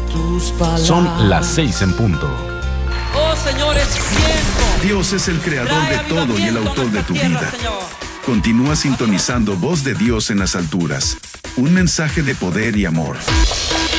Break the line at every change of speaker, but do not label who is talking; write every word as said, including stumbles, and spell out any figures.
Son las seis en punto.
Oh, Señor, es tiempo.
Dios es el creador de todo y el autor de tu
tierra,
vida.
Señor.
Continúa sintonizando Voz de Dios en las alturas. Un mensaje de poder y amor.